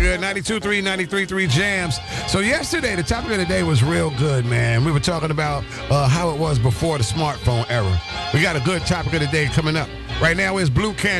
good. 92.3, 93.3 Jams. So yesterday, the topic of the day was real good, man. We were talking about how it was before the smartphone era. We got a good topic of the day coming up. Right now is Blue Can